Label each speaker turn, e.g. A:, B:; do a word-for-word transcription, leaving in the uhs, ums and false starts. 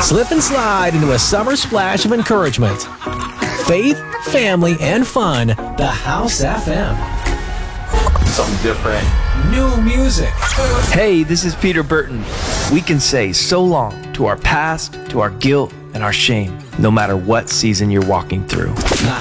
A: Slip and slide into a summer splash of encouragement. Faith, family, and fun. The House F M.
B: Something different.
A: New music.
C: Hey, this is Peter Burton. We can say so long to our past, to our guilt, and our shame, no matter what season you're walking through.
A: The